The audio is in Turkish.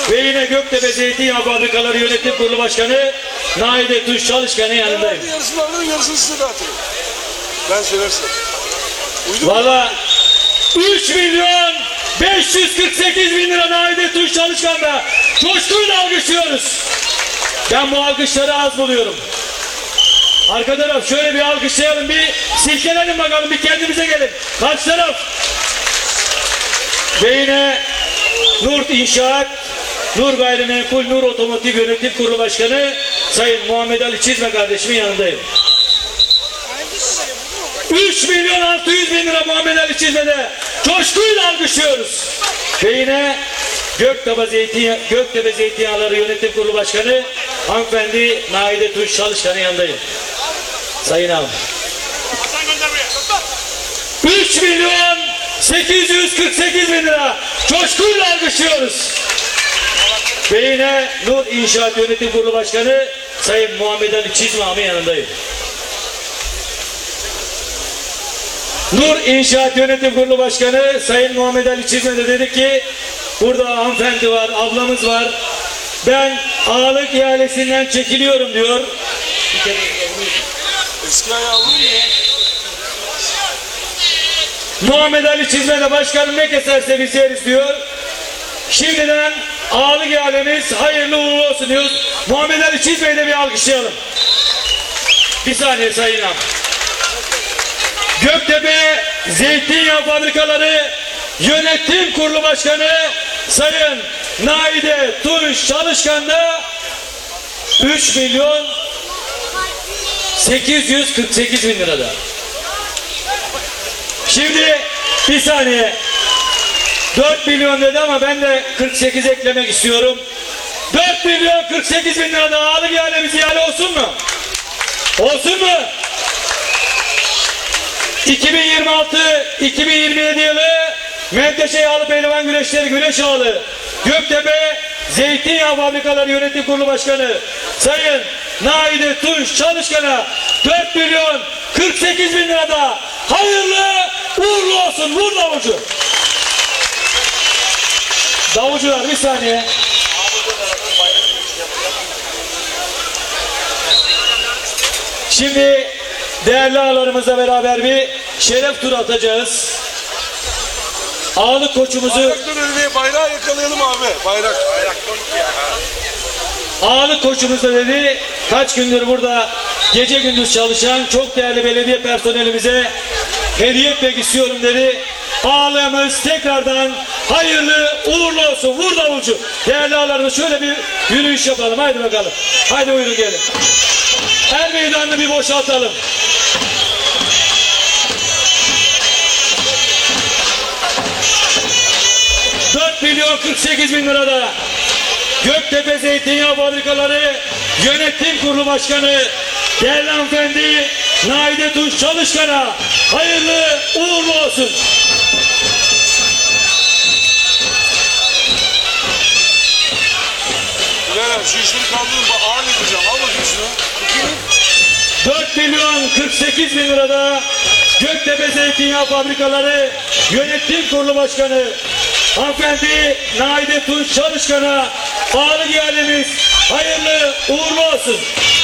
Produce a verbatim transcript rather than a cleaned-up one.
Ve yine Göktepe Zeytinyağı Fabrikaları Yönetim Kurulu Başkanı Naide Tuş Çalışkan'ın yanındayım. Yarısını alırım, yarısını size dağıtırım. Ben söylersem. Valla üç milyon beş yüz kırk sekiz bin lira Naide Tuş Çalışkan'da coşkuyla alkışlıyoruz. Ben bu alkışları az buluyorum. Arka taraf şöyle bir alkışlayalım, bir silkelenin bakalım, bir kendimize gelin. Karşı taraf. Ve yine Nur İnşaat, Nur Gayrimenkul, Nur Otomotiv Yönetim Kurulu Başkanı Sayın Muhammed Ali Çizme kardeşimin yanındayım. üç milyon altı yüz bin lira Muhammed Ali Çizme'de coşkuyla alkışlıyoruz. Ve yine Göktepe Zeytinyağı, Göktepe Zeytinyağları Yönetim Kurulu Başkanı hanımefendi Naide Tuş Çalışkan'ın yanındayım. Sayın abi. üç milyon sekiz yüz kırk sekiz bin lira coşkuyla alkışlıyoruz. Ve yine Nur İnşaat Yönetim Kurulu Başkanı Sayın Muhammed Ali Çizme'nin yanındayım. Nur İnşaat Yönetim Kurulu Başkanı Sayın Muhammed Ali Çizme de dedi ki burada hanımefendi var, ablamız var. Ben ağalık ihalesinden çekiliyorum diyor. Eski ayağı alır mı ya? Muhammed Ali Çizme de başkanım ne keserse biz yeriz diyor. Şimdiden ağalık ihalemiz hayırlı uğurlu olsun diyoruz. Muhammed Ali Çizme'yi de bir alkışlayalım. Bir saniye sayın abi. Göktepe Zeytinyağı Fabrikaları Yönetim Kurulu Başkanı Sayın Naide Tuş Çalışkan da üç milyon sekiz yüz kırk sekiz bin lirada. Şimdi bir saniye, dört milyon dedi ama ben de kırk sekiz eklemek istiyorum. dört milyon kırk sekiz bin lirada ağalık ihalemiz ihale olsun mu? Olsun mu? iki bin yirmi altı iki bin yirmi yedi yılı Menteşe Yağlı Pehlivan Güreşleri Güreş Ağlı Göktepe Zeytinyağı Fabrikaları Yönetim Kurulu Başkanı Sayın Naide Tuş Çalışkan'a dört milyon kırk sekiz bin lirada hayırlı uğurlu olsun. Vur davulcu. Davulcular bir saniye. Şimdi değerli ağalarımızla beraber bir şeref turu atacağız. Ağalık koçumuzu... Bayraktan önüne bayrağı yakalayalım abi. Bayrak. Bayrak. Ağalık koçumuz da dedi, kaç gündür burada gece gündüz çalışan çok değerli belediye personelimize hediye etmek istiyorum dedi. Ağalığımız tekrardan hayırlı uğurlu olsun. Vur davulcu. Değerli ağalarımız şöyle bir yürüyüş yapalım. Haydi bakalım. Haydi buyurun gelin. Her meydanını bir boşaltalım. dört milyon kırk sekiz bin lirada Göktepe Zeytinyağı Fabrikaları Yönetim Kurulu Başkanı değerli hanımefendi Naide Tuş Çalışkan'a hayırlı uğurlu olsun. Bilal şu işleri kaldırın. Ağır yapacağım. Al bakayım şunu. dört milyon kırk sekiz bin lirada Göktepe Zeytinyağı Fabrikaları Yönetim Kurulu Başkanı hanımefendi Naide Tuş Çalışkan'a ağalık ihalemiz hayırlı uğurlu olsun.